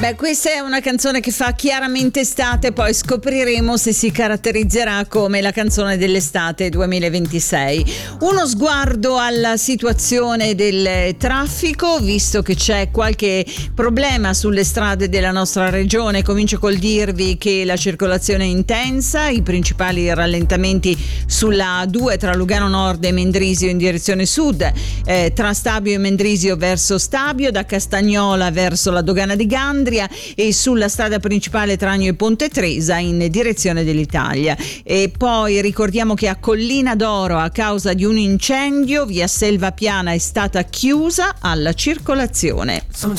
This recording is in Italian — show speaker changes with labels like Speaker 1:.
Speaker 1: Beh, questa è una canzone che fa chiaramente estate, poi scopriremo se si caratterizzerà come la canzone dell'estate 2026. Uno sguardo alla situazione del traffico, visto che c'è qualche problema sulle strade della nostra regione. Comincio col dirvi che la circolazione è intensa, i principali rallentamenti sulla A2 tra Lugano Nord e Mendrisio in direzione sud, tra Stabio e Mendrisio verso Stabio, da Castagnola verso la dogana di Gandria e sulla strada principale Tragno e Ponte Tresa in direzione dell'Italia. E poi ricordiamo che a Collina d'Oro, a causa di un incendio, via Selva Piana è stata chiusa alla circolazione.